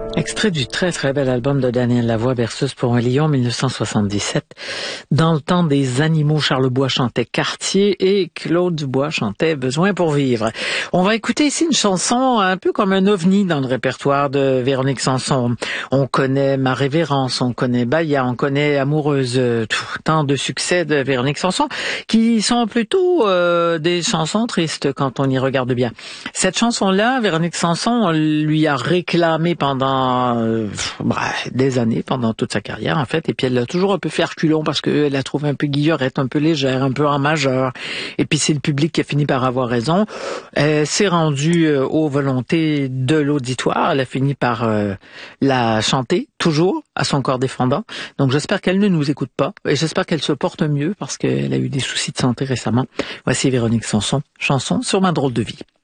Extrait du très très bel album de Daniel Lavoie, Berceuse pour un lion, 1977. Dans le temps des animaux, Charles Bois chantait Quartier et Claude Dubois chantait Besoin pour vivre. On va écouter ici une chanson un peu comme un ovni dans le répertoire de Véronique Sanson. On connaît Ma Révérence, on connaît Baya, on connaît Amoureuse, tant de succès de Véronique Sanson qui sont plutôt des chansons tristes quand on y regarde bien. Cette chanson-là, Véronique Sanson lui a réclamé pendant des années, pendant toute sa carrière en fait, et puis elle l'a toujours un peu fait reculons parce qu'elle la trouve un peu guillerette, un peu légère, un peu en majeur, et puis c'est le public qui a fini par avoir raison. Elle s'est rendue aux volontés de l'auditoire, elle a fini par la chanter, toujours à son corps défendant, donc j'espère qu'elle ne nous écoute pas, et j'espère qu'elle se porte mieux parce qu'elle a eu des soucis de santé récemment. Voici Véronique Sanson, chanson sur ma drôle de vie.